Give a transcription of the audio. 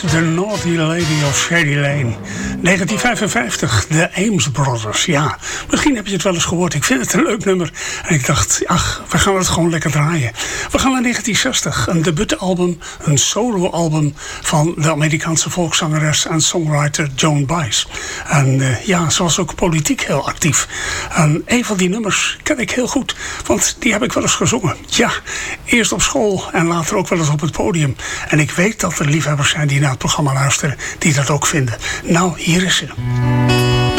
The Naughty Lady of Shady Lane. 1955, de Ames Brothers. Ja, misschien heb je het wel eens gehoord. Ik vind het een leuk nummer. En ik dacht, ach, we gaan het gewoon lekker draaien. We gaan naar 1960, een debuutalbum, een soloalbum van de Amerikaanse volkszangeres en songwriter Joan Baez. En ja, ze was ook politiek heel actief. En een van die nummers ken ik heel goed, want die heb ik wel eens gezongen. Ja, eerst op school en later ook wel eens op het podium. En ik weet dat er liefhebbers zijn die naar het programma luisteren, die dat ook vinden. Nou, hier is ze.